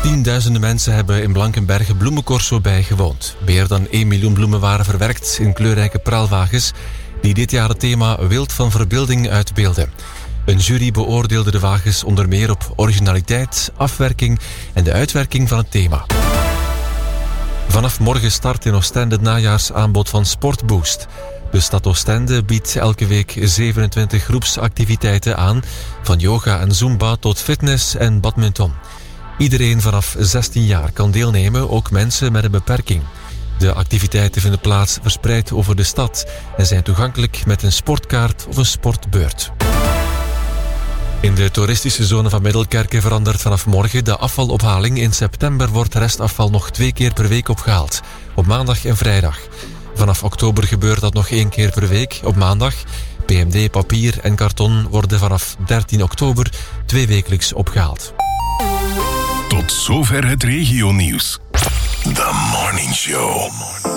Tienduizenden mensen hebben in Blankenberge bloemencorso bijgewoond. Meer dan 1 miljoen bloemen waren verwerkt in kleurrijke praalwagens die dit jaar het thema Wild van Verbeelding uitbeelden. Een jury beoordeelde de wagens onder meer op originaliteit, afwerking en de uitwerking van het thema. Vanaf morgen start in Oostende het najaarsaanbod van Sportboost. De stad Oostende biedt elke week 27 groepsactiviteiten aan, van yoga en zumba tot fitness en badminton. Iedereen vanaf 16 jaar kan deelnemen, ook mensen met een beperking. De activiteiten vinden plaats verspreid over de stad en zijn toegankelijk met een sportkaart of een sportbeurt. In de toeristische zone van Middelkerke verandert vanaf morgen de afvalophaling. In september wordt restafval nog 2 keer per week opgehaald, op maandag en vrijdag. Vanaf oktober gebeurt dat nog 1 keer per week, op maandag. PMD, papier en karton worden vanaf 13 oktober 2 wekelijks opgehaald. Tot zover het regionieuws. The Morning Show.